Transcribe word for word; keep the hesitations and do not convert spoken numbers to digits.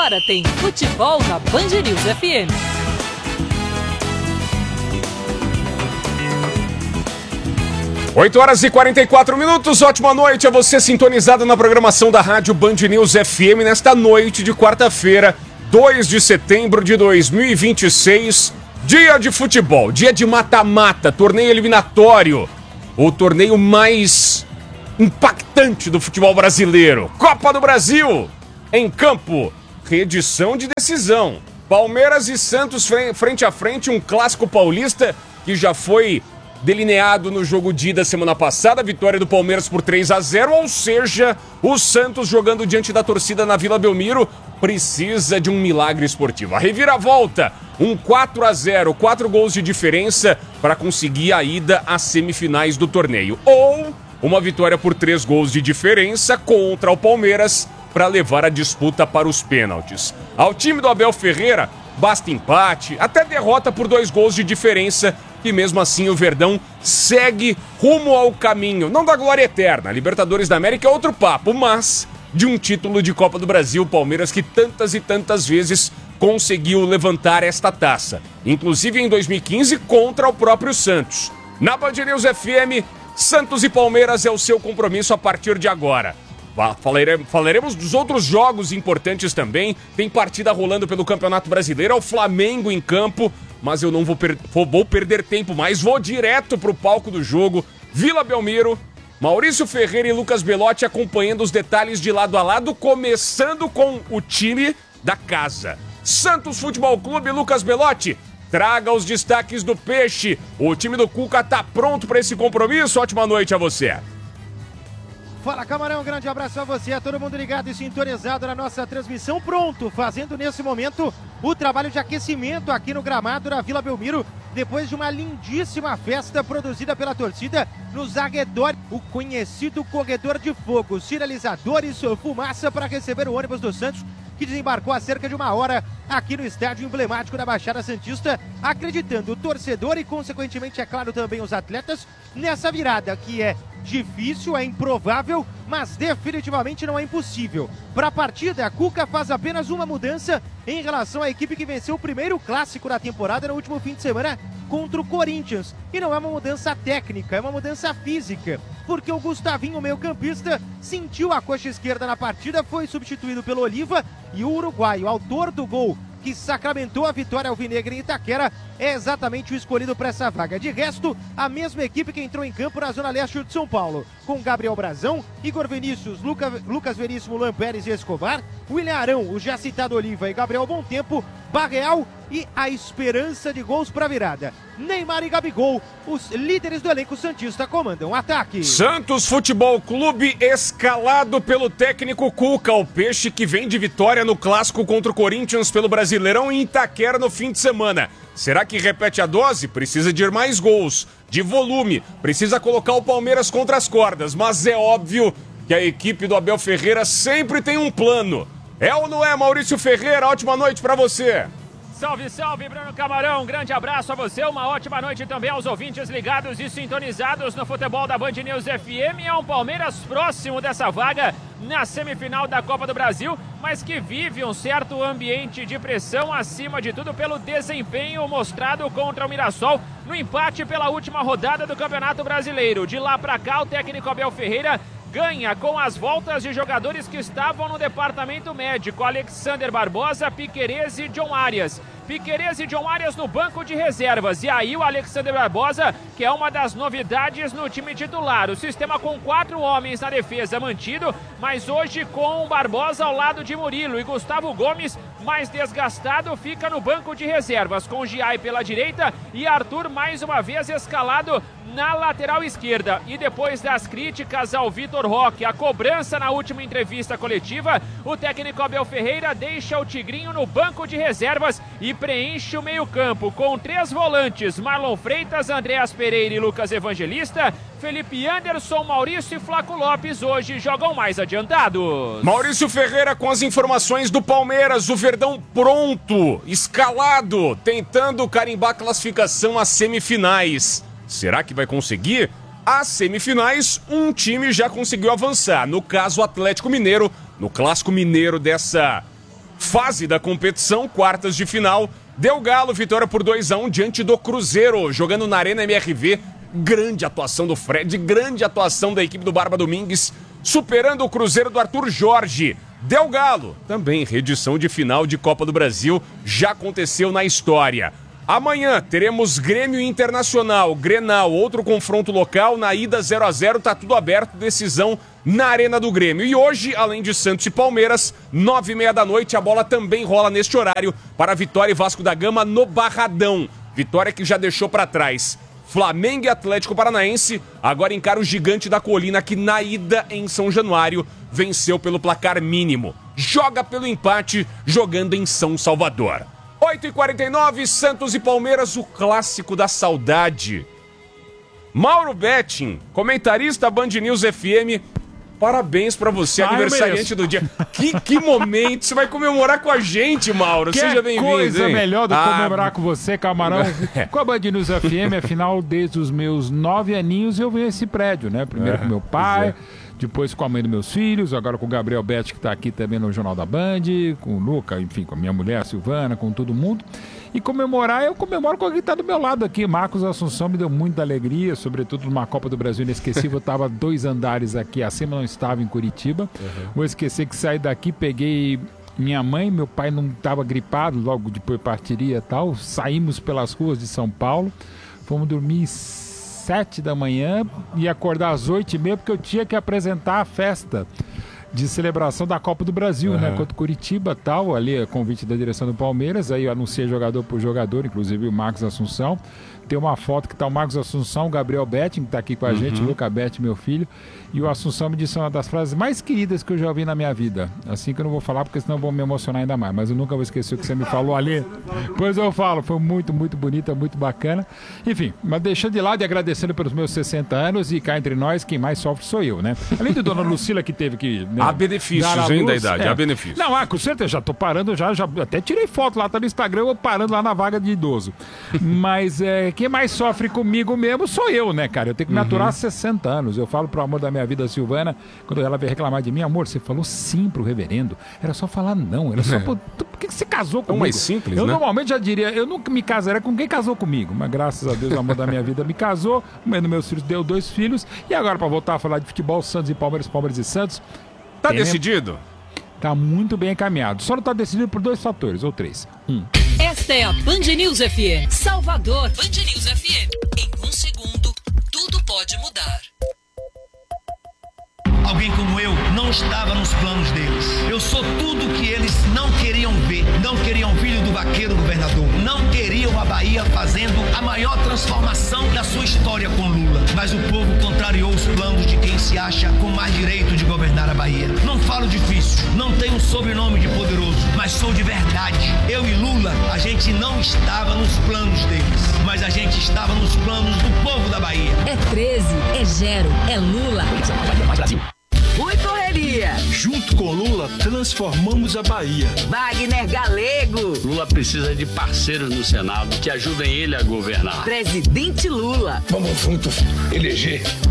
Agora tem futebol na Band News F M. oito horas e quarenta e quatro minutos, ótima noite a você sintonizado na programação da Rádio Band News F M nesta noite de quarta-feira, dois de setembro de dois mil e vinte e seis, dia de futebol, dia de mata-mata, torneio eliminatório, o torneio mais impactante do futebol brasileiro, Copa do Brasil, em campo, reedição de decisão, Palmeiras e Santos frente a frente, um clássico paulista que já foi delineado no jogo de ida semana passada, vitória do Palmeiras por três a zero, ou seja, o Santos jogando diante da torcida na Vila Belmiro precisa de um milagre esportivo. A reviravolta, um quatro a zero, quatro gols de diferença para conseguir a ida às semifinais do torneio, ou uma vitória por três gols de diferença contra o Palmeiras para levar a disputa para os pênaltis. Ao time do Abel Ferreira, basta empate, até derrota por dois gols de diferença, e mesmo assim o Verdão segue rumo ao caminho, não da glória eterna, Libertadores da América é outro papo, mas de um título de Copa do Brasil, Palmeiras que tantas e tantas vezes conseguiu levantar esta taça, inclusive em dois mil e quinze contra o próprio Santos. Na Band News F M, Santos e Palmeiras é o seu compromisso a partir de agora. Falaremos dos outros jogos importantes também. Tem partida rolando pelo Campeonato Brasileiro, é o Flamengo em campo, mas eu não vou, per- vou perder tempo mais, vou direto pro palco do jogo, Vila Belmiro, Maurício Ferreira e Lucas Belotti acompanhando os detalhes de lado a lado, começando com o time da casa. Santos Futebol Clube, Lucas Belotti, traga os destaques do Peixe, o time do Cuca tá pronto para esse compromisso, ótima noite a você. Fala, Camarão, um grande abraço a você, a todo mundo ligado e sintonizado na nossa transmissão, pronto, fazendo nesse momento o trabalho de aquecimento aqui no gramado da Vila Belmiro, depois de uma lindíssima festa produzida pela torcida nos arredores, o conhecido corredor de fogo, sinalizadores, fumaça para receber o ônibus do Santos, que desembarcou há cerca de uma hora aqui no estádio emblemático da Baixada Santista, acreditando o torcedor e, consequentemente, é claro, também os atletas, nessa virada que é difícil, é improvável, mas definitivamente não é impossível. Para a partida, a Cuca faz apenas uma mudança em relação à equipe que venceu o primeiro clássico da temporada no último fim de semana contra o Corinthians. E não é uma mudança técnica, é uma mudança física, porque o Gustavinho, meio-campista, sentiu a coxa esquerda na partida, foi substituído pelo Oliva, e o uruguaio, autor do gol que sacramentou a vitória alvinegra em Itaquera, é exatamente o escolhido para essa vaga. De resto, a mesma equipe que entrou em campo na Zona Leste de São Paulo, com Gabriel Brazão, Igor Vinícius, Luca, Lucas Veríssimo, Luan Pérez e Escobar, William Arão, o já citado Oliva e Gabriel Bom Tempo, Barreal e a esperança de gols para virada. Neymar e Gabigol, os líderes do elenco santista, comandam o ataque. Santos Futebol Clube escalado pelo técnico Cuca, o Peixe que vem de vitória no clássico contra o Corinthians pelo Brasileirão em Itaquera no fim de semana. Será que repete a dose? Precisa de mais gols, de volume, precisa colocar o Palmeiras contra as cordas, mas é óbvio que a equipe do Abel Ferreira sempre tem um plano. É ou não é, Maurício Ferreira? Ótima noite pra você. Salve, salve, Bruno Camarão, um grande abraço a você, uma ótima noite também aos ouvintes ligados e sintonizados no futebol da Band News F M. É um Palmeiras próximo dessa vaga na semifinal da Copa do Brasil, mas que vive um certo ambiente de pressão, acima de tudo pelo desempenho mostrado contra o Mirassol no empate pela última rodada do Campeonato Brasileiro. De lá pra cá, o técnico Abel Ferreira ganha com as voltas de jogadores que estavam no departamento médico, Alexander Barbosa, Piquerez e John Arias. Piquerez e John Arias no banco de reservas. E aí o Alexander Barbosa, que é uma das novidades no time titular. O sistema com quatro homens na defesa mantido, mas hoje com o Barbosa ao lado de Murilo. E Gustavo Gomes, mais desgastado, fica no banco de reservas, com Giai pela direita e Arthur mais uma vez escalado na lateral esquerda. E depois das críticas ao Vitor Roque, a cobrança na última entrevista coletiva, o técnico Abel Ferreira deixa o Tigrinho no banco de reservas e preenche o meio-campo com três volantes: Marlon Freitas, Andreas Pereira e Lucas Evangelista. Felipe Anderson, Maurício e Flaco Lopes hoje jogam mais adiantados. Maurício Ferreira com as informações do Palmeiras, o Verdão pronto, escalado, tentando carimbar a classificação às semifinais. Será que vai conseguir? Às semifinais, um time já conseguiu avançar, no caso o Atlético Mineiro, no clássico mineiro dessa fase da competição, quartas de final. Deu Galo, vitória por dois a um diante do Cruzeiro, jogando na Arena M R V. Grande atuação do Fred, grande atuação da equipe do Barba Domingues, superando o Cruzeiro do Arthur Jorge. Deu Galo, também reedição de final de Copa do Brasil, já aconteceu na história. Amanhã teremos Grêmio Internacional, Grenal, outro confronto local, na ida zero a zero, tá tudo aberto, decisão na Arena do Grêmio. E hoje, além de Santos e Palmeiras, nove e meia da noite, a bola também rola neste horário para Vitória e Vasco da Gama no Barradão. Vitória que já deixou para trás Flamengo e Atlético Paranaense, agora encara o Gigante da Colina, que na ida em São Januário venceu pelo placar mínimo. Joga pelo empate, jogando em São Salvador. oito e quarenta e nove, Santos e Palmeiras, o clássico da saudade. Mauro Betting, comentarista Band News F M, parabéns pra você, ah, aniversariante do dia. Que, que momento, você vai comemorar com a gente, Mauro, que seja bem-vindo. Coisa hein? melhor do que ah, comemorar com você, Camarão, com a Band News F M, afinal, desde os meus nove aninhos eu venho a esse prédio, né? Primeiro é, com meu pai, depois com a mãe dos meus filhos, agora com o Gabriel Betti, que tá aqui também no Jornal da Band, com o Luca, enfim, com a minha mulher, a Silvana, com todo mundo. E comemorar, eu comemoro com quem tá do meu lado aqui. Marcos Assunção me deu muita alegria, sobretudo numa Copa do Brasil inesquecível. Eu tava dois andares aqui acima, não estava em Curitiba. Uhum. Vou esquecer que saí daqui, peguei minha mãe, meu pai não estava gripado, logo depois partiria e tal. Saímos pelas ruas de São Paulo, fomos dormir sete da manhã e acordar às oito e meia, porque eu tinha que apresentar a festa de celebração da Copa do Brasil, uhum. né, contra Curitiba, tal, ali, convite da direção do Palmeiras, aí eu anunciei jogador por jogador, inclusive o Marcos Assunção. Tem uma foto que tá o Marcos Assunção, o Gabriel Betting, que tá aqui com a uhum. gente, o Luca Betting, meu filho, e o Assunção me disse uma das frases mais queridas que eu já ouvi na minha vida, assim que eu não vou falar, porque senão eu vou me emocionar ainda mais, mas eu nunca vou esquecer o que você me falou ali, pois eu falo, foi muito, muito bonita, muito bacana, enfim, mas deixando de lado e agradecendo pelos meus sessenta anos, e cá entre nós, quem mais sofre sou eu, né, além de Dona Lucila, que teve que... Né, há benefícios, hein, da idade, é. há benefícios. Não, ah, com certeza, já tô parando, já, já até tirei foto lá, tá no Instagram, eu parando lá na vaga de idoso, mas é, quem mais sofre comigo mesmo sou eu, né, cara? Eu tenho que me aturar há sessenta anos. Eu falo pro amor da minha vida, a Silvana, quando ela veio reclamar de mim, amor, você falou sim pro reverendo. Era só falar não. Era só é. por, por que você casou comigo? É mais simples, eu né? normalmente já diria, eu nunca me casaria com quem casou comigo. Mas graças a Deus, o amor da minha vida me casou. O mãe dos meus filhos deu dois filhos. E agora, pra voltar a falar de futebol, Santos e Palmeiras, Palmeiras e Santos. Tá decidido? Tá muito bem encaminhado. Só não tá decidido por dois fatores, ou três. Um. Esta é a Band News F M. Salvador. Band News F M. Em um segundo, tudo pode mudar. Alguém como eu não estava nos planos deles. Eu sou tudo o que eles não queriam ver. Não queriam filho do vaqueiro governador. Não queriam a Bahia fazendo a maior transformação da sua história com Lula. Mas o povo contrariou os planos de quem se acha com mais direito de governar a Bahia. Não falo difícil, não tenho um sobrenome de poderoso, mas sou de verdade. Eu e Lula, a gente não estava nos planos deles, mas a gente estava nos planos do povo da Bahia. É treze, é Gero, é Lula. Fui correria. Junto com Lula, transformamos a Bahia. Wagner Galego. Lula precisa de parceiros no Senado que ajudem ele a governar. Presidente Lula. Vamos juntos eleger